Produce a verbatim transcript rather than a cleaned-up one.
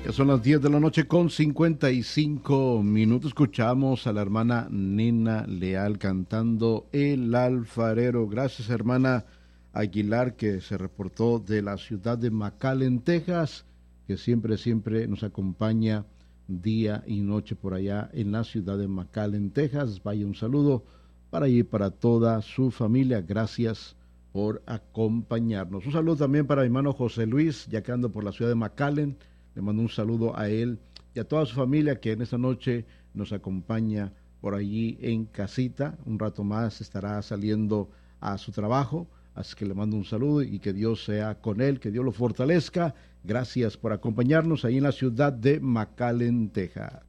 Ya son las diez de la noche con cincuenta y cinco minutos. Escuchamos a la hermana Nena Leal cantando El Alfarero. Gracias, hermana Aguilar, que se reportó de la ciudad de McAllen, Texas, que siempre, siempre nos acompaña día y noche por allá en la ciudad de McAllen, Texas. Vaya un saludo para allí, para toda su familia. Gracias por acompañarnos. Un saludo también para mi hermano José Luis, ya que ando por la ciudad de McAllen. Le mando un saludo a él y a toda su familia que en esta noche nos acompaña por allí en casita. Un rato más estará saliendo a su trabajo, así que le mando un saludo y que Dios sea con él, que Dios lo fortalezca. Gracias por acompañarnos ahí en la ciudad de McAllen, Texas.